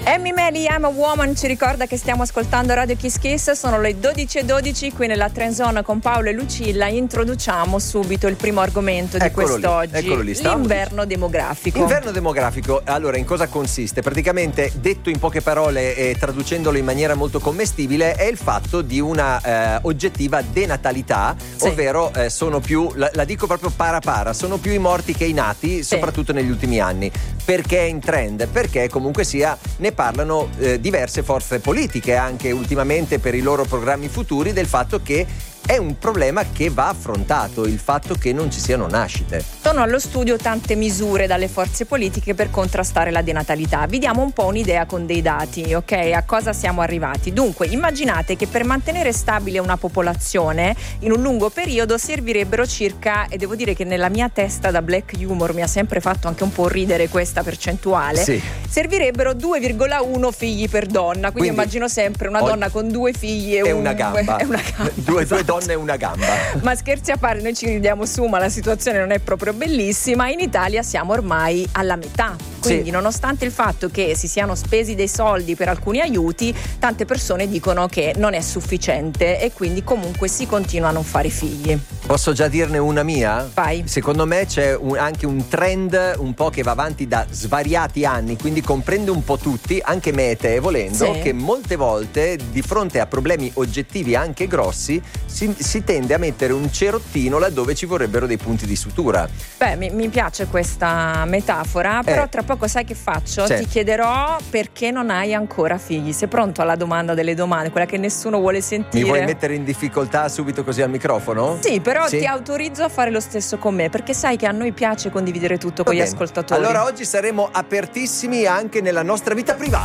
Amy Meli, I'm a Woman, ci ricorda che stiamo ascoltando Radio Kiss Kiss. Sono le 12:12 qui nella Trend Zone con Paolo e Lucilla. Introduciamo subito il primo argomento di quest'oggi. Eccolo lì. L'inverno demografico. Inverno demografico, allora in cosa consiste? Praticamente, detto in poche parole e traducendolo in maniera molto commestibile, è il fatto di una oggettiva denatalità, sì. Ovvero sono più, la dico proprio para, sono più i morti che i nati, sì. Soprattutto negli ultimi anni. Perché è in trend? Perché comunque sia ne parlano diverse forze politiche anche ultimamente per i loro programmi futuri del fatto che è un problema che va affrontato, il fatto che non ci siano nascite. Sono allo studio tante misure dalle forze politiche per contrastare la denatalità. Vi diamo un po' un'idea con dei dati, ok? A cosa siamo arrivati? Dunque, immaginate che per mantenere stabile una popolazione in un lungo periodo servirebbero circa, e devo dire che nella mia testa da black humor mi ha sempre fatto anche un po' ridere questa percentuale, sì. Servirebbero 2,1 figli per donna, quindi immagino sempre una donna con 2 figli e una gamba. Due donne e una gamba. Ma scherzi a parte, noi ci ridiamo su, ma la situazione non è proprio bellissima. In Italia siamo ormai alla metà. Quindi sì. Nonostante il fatto che si siano spesi dei soldi per alcuni aiuti, tante persone dicono che non è sufficiente e quindi comunque si continua a non fare figli. Posso già dirne una mia? Vai. Secondo me c'è anche un trend un po' che va avanti da svariati anni, quindi comprende un po' tutti, anche me e te volendo, sì. Che molte volte di fronte a problemi oggettivi anche grossi si tende a mettere un cerottino laddove ci vorrebbero dei punti di sutura. Beh, mi piace questa metafora, però tra poco sai che faccio? Ti chiederò perché non hai ancora figli. Sei pronto alla domanda delle domande, quella che nessuno vuole sentire? Mi vuoi mettere in difficoltà subito così al microfono? Sì, però ti autorizzo a fare lo stesso con me, perché sai che a noi piace condividere tutto con gli ascoltatori. Allora oggi saremo apertissimi anche nella nostra vita privata.